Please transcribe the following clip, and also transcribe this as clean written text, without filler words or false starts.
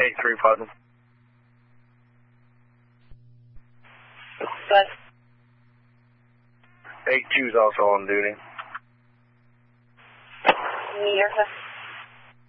8-3 Putnam. But 8-2 is also on duty. Yes, sir.